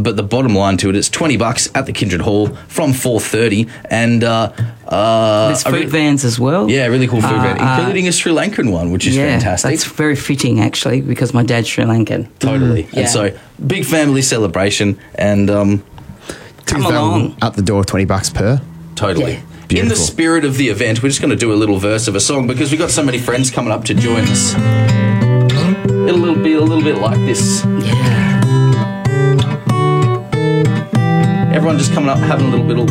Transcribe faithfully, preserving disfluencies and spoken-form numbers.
but the bottom line to it, it's twenty bucks at the Kindred Hall from four thirty, and uh, uh, There's food re- vans as well. Yeah, really cool food Uh, van, including a Sri Lankan one, which is yeah, fantastic. that's very fitting, actually, because my dad's Sri Lankan. Totally. Yeah. And so, big family celebration, and um, Come Tickets along. At the door, twenty bucks per. totally. Yeah. In the Beautiful. spirit of the event, we're just going to do a little verse of a song because we've got so many friends coming up to join us. It'll little be a little bit like this. Yeah. Everyone just coming up, having a little bit,